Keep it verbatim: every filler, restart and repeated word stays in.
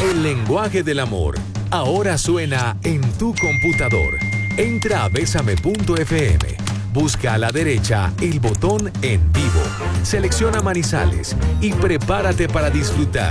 El lenguaje del amor ahora suena en tu computador. Entra a besame punto f m. Busca a la derecha el botón En Vivo. Selecciona Manizales y prepárate para disfrutar